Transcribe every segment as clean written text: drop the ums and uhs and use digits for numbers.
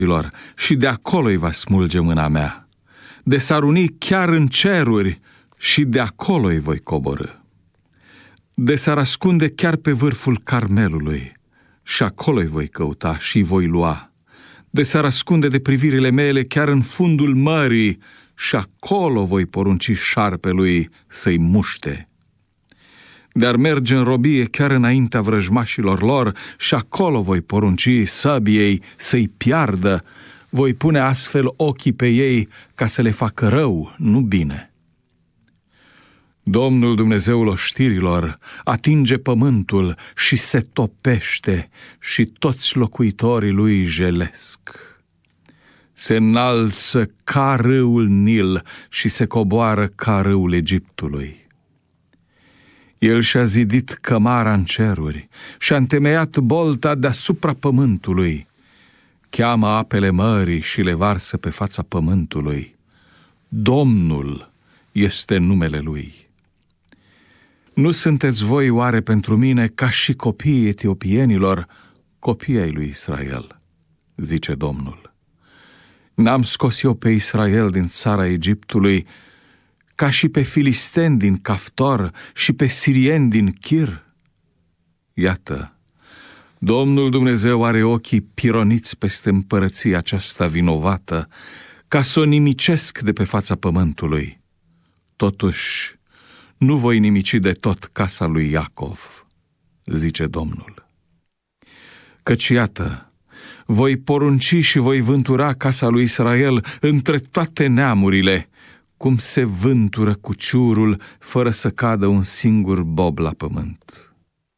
și de acolo îi va smulge mâna mea. De s-ar uni chiar în ceruri și de acolo îi voi coborî. De s-ar ascunde chiar pe vârful Carmelului și acolo îi voi căuta și îi voi lua. De s-ar ascunde de privirile mele chiar în fundul mării și acolo voi porunci șarpelui să-i muște. De-ar merge în robie chiar înaintea vrăjmașilor lor și acolo voi porunci săbiei să-i piardă. Voi pune astfel ochii pe ei ca să le facă rău, nu bine. Domnul Dumnezeul oștirilor atinge pământul și se topește și toți locuitorii lui jelesc. Se înalță ca râul Nil și se coboară ca râul Egiptului. El și-a zidit cămara în ceruri și-a întemeiat bolta deasupra pământului. Cheamă apele mării și le varsă pe fața pământului. Domnul este numele Lui. Nu sunteți voi oare pentru mine ca și copiii etiopienilor, copii ai lui Israel, zice Domnul. N-am scos eu pe Israel din țara Egiptului, ca și pe filisteni din Caftor și pe sirieni din Chir? Iată, Domnul Dumnezeu are ochii pironiți peste împărăția aceasta vinovată, ca să o nimicesc de pe fața pământului. Totuși, nu voi nimici de tot casa lui Iacov, zice Domnul. Căci iată, voi porunci și voi vântura casa lui Israel între toate neamurile, cum se vântură cuciurul fără să cadă un singur bob la pământ.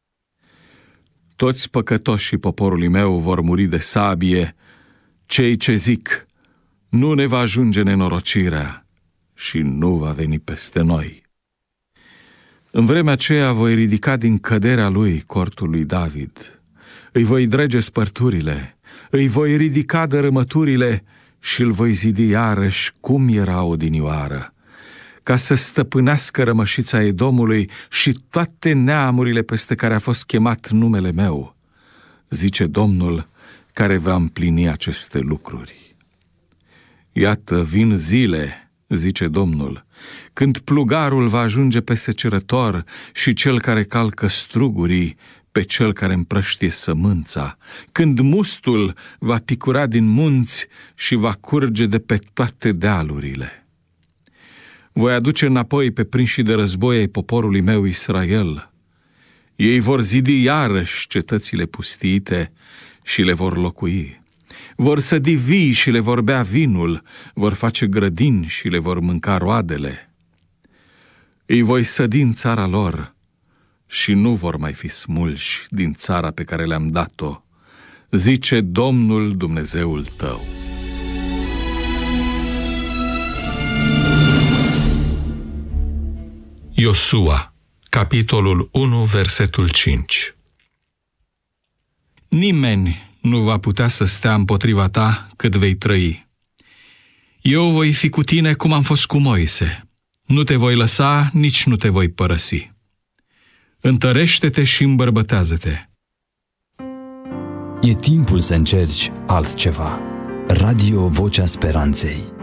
Toți păcătoșii poporului meu vor muri de sabie, cei ce zic, nu ne va ajunge nenorocirea și nu va veni peste noi. În vremea aceea voi ridica din căderea lui cortul lui David, îi voi drege spărturile, îi voi ridica dărâmăturile și îl voi zidi iarăși cum era odinioară, ca să stăpânească rămășița Edomului și toate neamurile peste care a fost chemat numele meu, zice Domnul, care va împlini aceste lucruri. Iată, vin zile, zice Domnul, când plugarul va ajunge pe secerător și cel care calcă strugurii pe cel care împrăștie sămânța, când mustul va picura din munți și va curge de pe toate dealurile. Voi aduce înapoi pe prinșii de război ai poporului meu Israel. Ei vor zidi iarăși cetățile pustiite și le vor locui. Vor sădi vii și le vor bea vinul, vor face grădini și le vor mânca roadele. Îi voi sădi în țara lor și nu vor mai fi smulși din țara pe care le-am dat-o, zice Domnul Dumnezeul tău. Iosua, capitolul 1, versetul 5. Nimeni nu va putea să stea împotriva ta cât vei trăi. Eu voi fi cu tine cum am fost cu Moise. Nu te voi lăsa, nici nu te voi părăsi. Întărește-te și îmbărbătează-te. E timpul să încerci altceva. Radio Vocea Speranței.